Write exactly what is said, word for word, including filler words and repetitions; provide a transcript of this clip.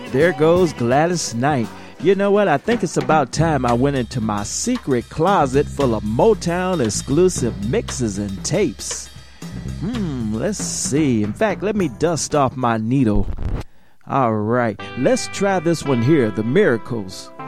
There goes Gladys Knight. You know what? I think it's about time I went into my secret closet full of Motown exclusive mixes and tapes. Hmm, let's see. In fact, let me dust off my needle. All right, let's try this one here, The Miracles.